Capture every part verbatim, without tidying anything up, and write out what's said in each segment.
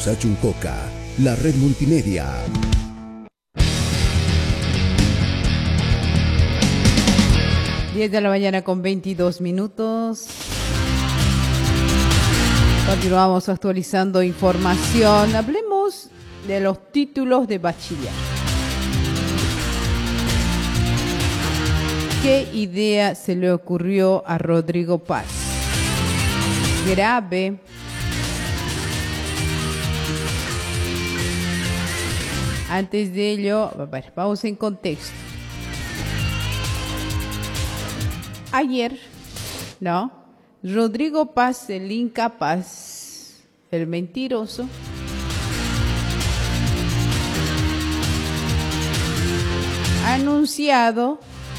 Chuncoca, la red multimedia. diez de la mañana con veintidós minutos. Continuamos actualizando información. Hablemos de los títulos de bachiller. ¿Qué idea se le ocurrió a Rodrigo Paz? Grave. Antes de ello, a ver, vamos en contexto. Ayer, ¿no? Rodrigo Paz, el incapaz, el mentiroso, ha anunciado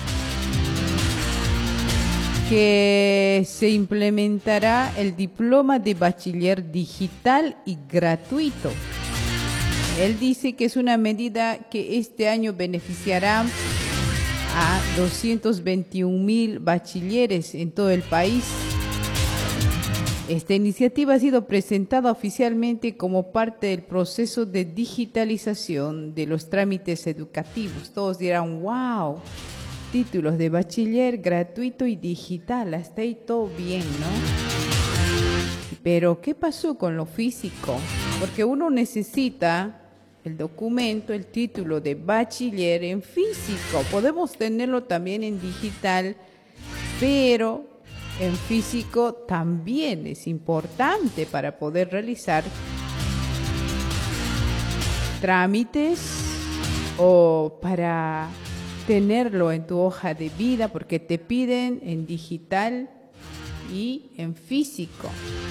que se implementará el diploma de bachiller digital y gratuito. Él dice que es una medida que este año beneficiará a doscientos veintiún mil bachilleres en todo el país. Esta iniciativa ha sido presentada oficialmente como parte del proceso de digitalización de los trámites educativos. Todos dirán, wow, títulos de bachiller gratuito y digital, hasta ahí todo bien, ¿no? Pero, ¿qué pasó con lo físico? Porque uno necesita el documento, el título de bachiller en físico. Podemos tenerlo también en digital, pero en físico también es importante para poder realizar trámites o para tenerlo en tu hoja de vida, porque te piden en digital y en físico.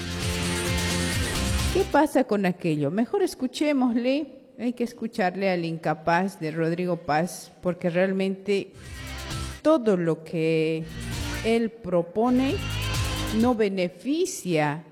¿Qué pasa con aquello? Mejor escuchémosle. Hay que escucharle al incapaz de Rodrigo Paz, porque realmente todo lo que él propone no beneficia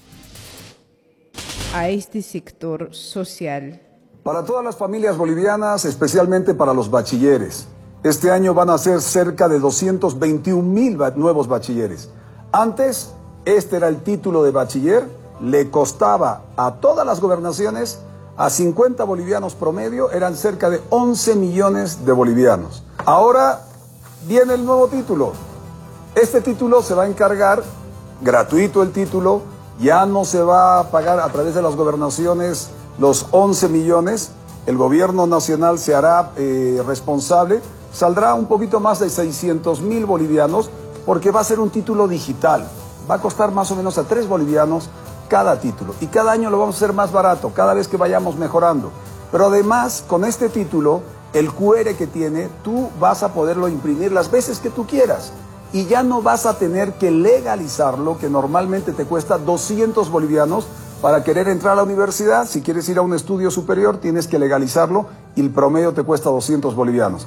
a este sector social. Para todas las familias bolivianas, especialmente para los bachilleres, este año van a ser cerca de doscientos veintiún mil nuevos bachilleres. Antes, este era el título de bachiller, le costaba a todas las gobernaciones, a cincuenta bolivianos promedio, eran cerca de once millones de bolivianos. Ahora viene el nuevo título. Este título se va a encargar, gratuito el título, ya no se va a pagar a través de las gobernaciones los once millones, el gobierno nacional se hará eh, responsable, saldrá un poquito más de seiscientos mil bolivianos, porque va a ser un título digital, va a costar más o menos a tres bolivianos cada título, y cada año lo vamos a hacer más barato, cada vez que vayamos mejorando. Pero además, con este título, el cu erre que tiene, tú vas a poderlo imprimir las veces que tú quieras, y ya no vas a tener que legalizarlo, que normalmente te cuesta doscientos bolivianos para querer entrar a la universidad. Si quieres ir a un estudio superior, tienes que legalizarlo, y el promedio te cuesta doscientos bolivianos.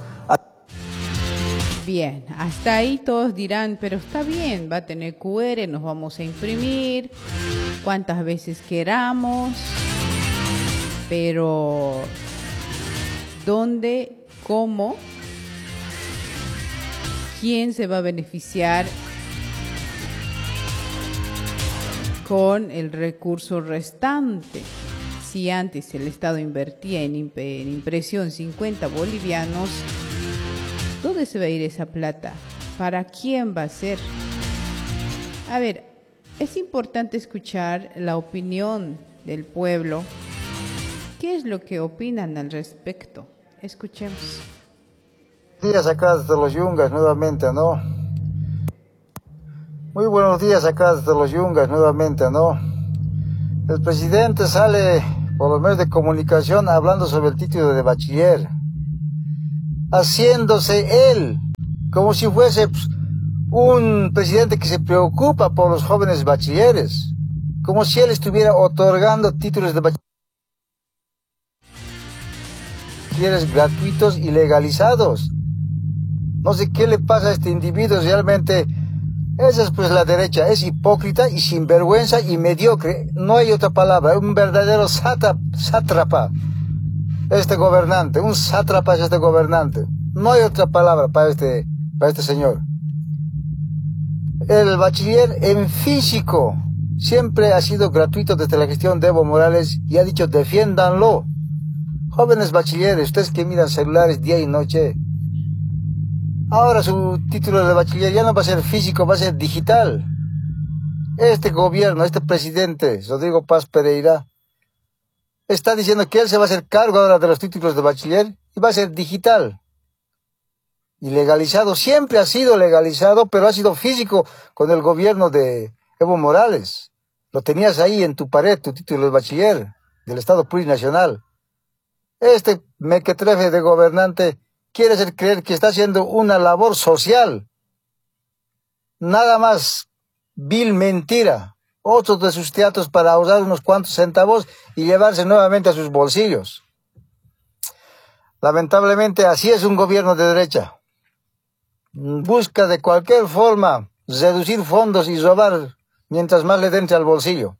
Bien, hasta ahí todos dirán, pero está bien, va a tener cu erre, nos vamos a imprimir cuantas veces queramos, pero ¿dónde, cómo, quién se va a beneficiar con el recurso restante? Si antes el Estado invertía en, imp en impresión cincuenta bolivianos, ¿dónde se va a ir esa plata? ¿Para quién va a ser? A ver, es importante escuchar la opinión del pueblo. ¿Qué es lo que opinan al respecto? Escuchemos. Buenos días acá desde los Yungas nuevamente, ¿no? Muy buenos días acá desde los Yungas nuevamente, ¿no? El presidente sale por los medios de comunicación hablando sobre el título de bachiller, haciéndose él como si fuese pues, un presidente que se preocupa por los jóvenes bachilleres, como si él estuviera otorgando títulos de bachilleres gratuitos y legalizados. No sé qué le pasa a este individuo, realmente esa es pues la derecha, es hipócrita y sinvergüenza y mediocre, no hay otra palabra, un verdadero sátrapa. Este gobernante, un sátrapa es este gobernante. No hay otra palabra para este, para este señor. El bachiller en físico, siempre ha sido gratuito desde la gestión de Evo Morales y ha dicho defiéndanlo. Jóvenes bachilleres, ustedes que miran celulares día y noche, ahora su título de bachiller ya no va a ser físico, va a ser digital. Este gobierno, este presidente, Rodrigo Paz Pereira, está diciendo que él se va a hacer cargo ahora de los títulos de bachiller y va a ser digital. Y legalizado, siempre ha sido legalizado, pero ha sido físico con el gobierno de Evo Morales. Lo tenías ahí en tu pared, tu título de bachiller del Estado plurinacional. Este mequetrefe de gobernante quiere hacer creer que está haciendo una labor social. Nada más vil mentira. Otros de sus teatros para ahorrar unos cuantos centavos y llevarse nuevamente a sus bolsillos. Lamentablemente así es un gobierno de derecha. Busca de cualquier forma reducir fondos y robar mientras más le den al bolsillo.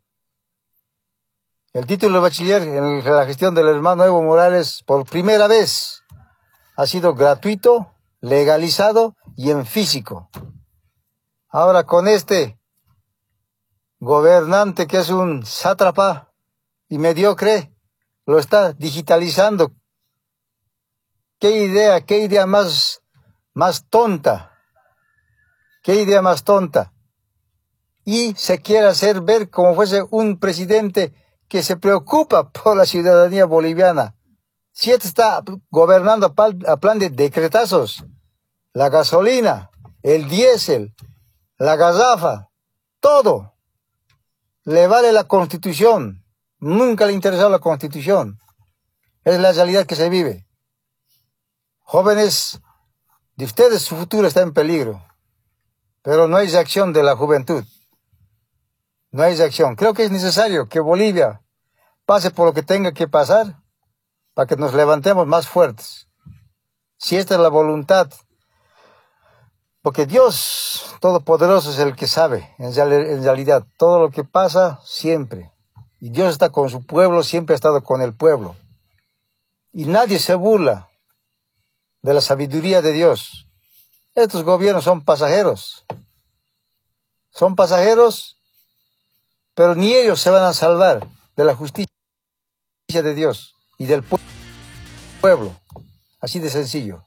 El título de bachiller en la gestión del hermano Evo Morales por primera vez ha sido gratuito, legalizado y en físico. Ahora con este gobernante que es un sátrapa y mediocre, lo está digitalizando. ¿Qué idea, qué idea más, más tonta? ¿Qué idea más tonta? Y se quiere hacer ver como fuese un presidente que se preocupa por la ciudadanía boliviana. Si este está gobernando a plan de decretazos, la gasolina, el diésel, la garrafa, todo. Le vale la Constitución. Nunca le ha interesado la Constitución. Es la realidad que se vive. Jóvenes, de ustedes su futuro está en peligro. Pero no hay reacción de la juventud. No hay reacción. Creo que es necesario que Bolivia pase por lo que tenga que pasar para que nos levantemos más fuertes. Si esta es la voluntad, porque Dios Todopoderoso es el que sabe, en realidad, todo lo que pasa siempre. Y Dios está con su pueblo, siempre ha estado con el pueblo. Y nadie se burla de la sabiduría de Dios. Estos gobiernos son pasajeros. Son pasajeros, pero ni ellos se van a salvar de la justicia de Dios y del pueblo. Así de sencillo.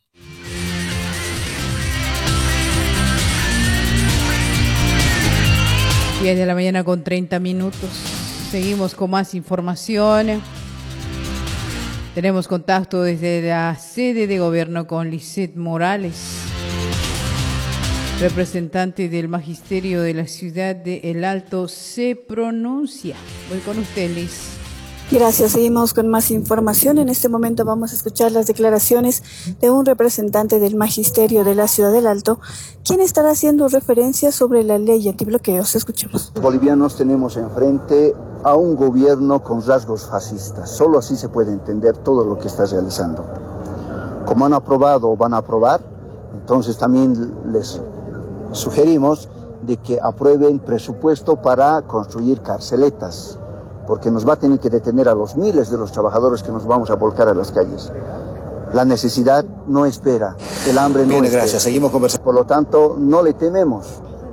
diez de la mañana con treinta minutos. Seguimos con más información. Tenemos contacto desde la sede de gobierno con Lisette Morales, representante del Magisterio de la ciudad de El Alto, se pronuncia. Voy con usted, Liz. Gracias, seguimos con más información. En este momento vamos a escuchar las declaraciones de un representante del Magisterio de la Ciudad del Alto, quien estará haciendo referencia sobre la ley antibloqueos. Escuchemos. Los bolivianos tenemos enfrente a un gobierno con rasgos fascistas. Solo así se puede entender todo lo que está realizando. Como han aprobado o van a aprobar, entonces también les sugerimos de que aprueben presupuesto para construir carceletas, porque nos va a tener que detener a los miles de los trabajadores que nos vamos a volcar a las calles. La necesidad no espera, el hambre no Bien, espera. gracias, seguimos conversando. Por lo tanto, no le tememos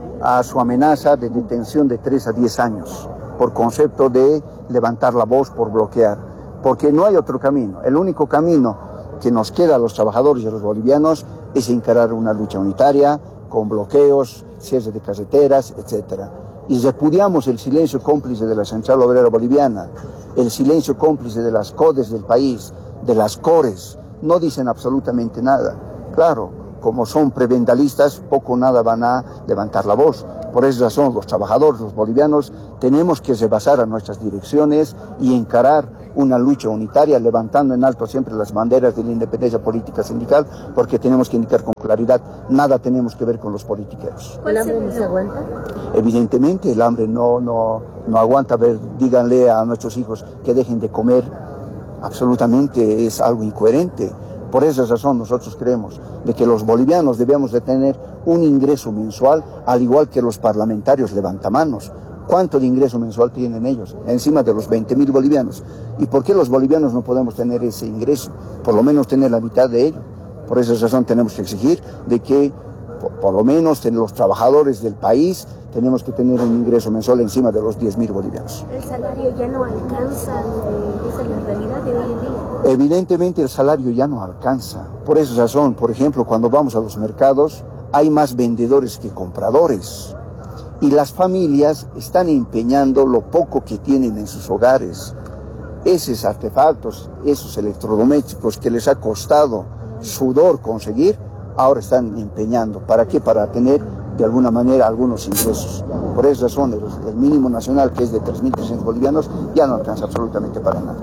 a su amenaza de detención de tres a diez años, por concepto de levantar la voz por bloquear, porque no hay otro camino. El único camino que nos queda a los trabajadores y a los bolivianos es encarar una lucha unitaria, con bloqueos, cierre de carreteras, etcétera. Y repudiamos el silencio cómplice de la Central Obrera Boliviana, el silencio cómplice de las CODES del país, de las CORES. No dicen absolutamente nada. Claro, como son prebendalistas, poco o nada van a levantar la voz. Por esa razón, los trabajadores, los bolivianos, tenemos que rebasar a nuestras direcciones y encarar una lucha unitaria, levantando en alto siempre las banderas de la independencia política sindical, porque tenemos que indicar con claridad, nada tenemos que ver con los politiqueros. ¿El hambre no se aguanta? Evidentemente el hambre no, no, no aguanta. Ver, díganle a nuestros hijos que dejen de comer, absolutamente es algo incoherente. Por esa razón nosotros creemos de que los bolivianos debemos de tener un ingreso mensual, al igual que los parlamentarios levantamanos. ¿Cuánto de ingreso mensual tienen ellos? Encima de los veinte mil bolivianos. ¿Y por qué los bolivianos no podemos tener ese ingreso? Por lo menos tener la mitad de ello. Por esa razón tenemos que exigir de que por, por lo menos los trabajadores del país tenemos que tener un ingreso mensual encima de los diez mil bolivianos. ¿El salario ya no alcanza? Eh, ¿Esa es la realidad de hoy en día? Evidentemente el salario ya no alcanza. Por esa razón, por ejemplo, cuando vamos a los mercados, hay más vendedores que compradores. Y las familias están empeñando lo poco que tienen en sus hogares. Esos artefactos, esos electrodomésticos que les ha costado sudor conseguir, ahora están empeñando. ¿Para qué? Para tener de alguna manera algunos ingresos. Por esa razón, el, el mínimo nacional, que es de tres mil trescientos bolivianos, ya no alcanza absolutamente para nada.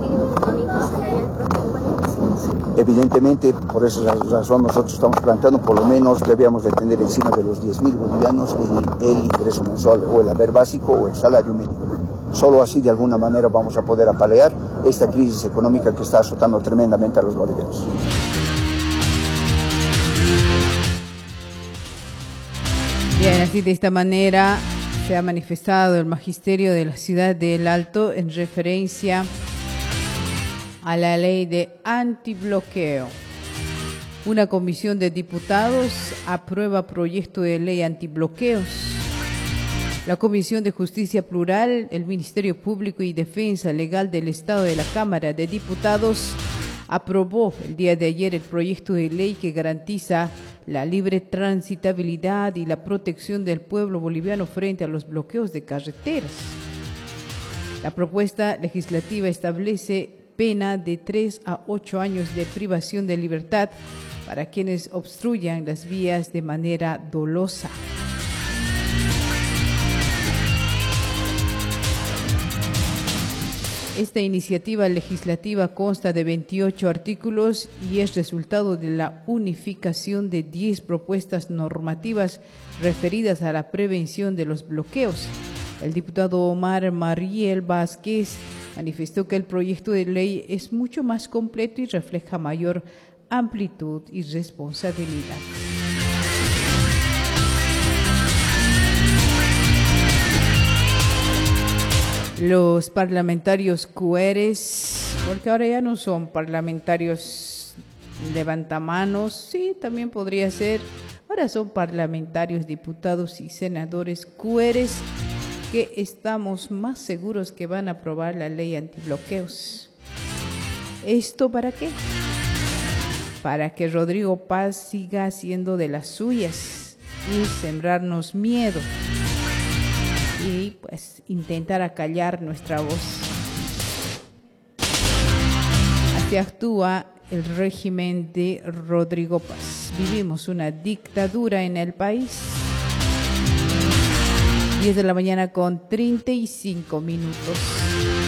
Evidentemente, por esa razón nosotros estamos planteando, por lo menos debíamos de tener encima de los diez mil bolivianos el, el ingreso mensual, o el haber básico o el salario mínimo. Solo así de alguna manera vamos a poder apalear esta crisis económica que está azotando tremendamente a los bolivianos. Bien, así de esta manera se ha manifestado el magisterio de la ciudad del Alto en referencia a la ley de antibloqueo. Una comisión de diputados aprueba proyecto de ley antibloqueos. La Comisión de Justicia Plural, el Ministerio Público y Defensa Legal del Estado de la Cámara de Diputados aprobó el día de ayer el proyecto de ley que garantiza la libre transitabilidad y la protección del pueblo boliviano frente a los bloqueos de carreteras. La propuesta legislativa establece pena de tres a ocho años de privación de libertad para quienes obstruyan las vías de manera dolosa. Esta iniciativa legislativa consta de veintiocho artículos y es resultado de la unificación de diez propuestas normativas referidas a la prevención de los bloqueos. El diputado Omar Mariel Vázquez manifestó que el proyecto de ley es mucho más completo y refleja mayor amplitud y responsabilidad. Los parlamentarios cueres, porque ahora ya no son parlamentarios levantamanos, sí, también podría ser, ahora son parlamentarios, diputados y senadores cueres, que estamos más seguros que van a aprobar la ley antibloqueos. ¿Esto para qué? Para que Rodrigo Paz siga haciendo de las suyas y sembrarnos miedo. Y pues intentar acallar nuestra voz. Así actúa el régimen de Rodrigo Paz. Vivimos una dictadura en el país. diez de la mañana con treinta y cinco minutos.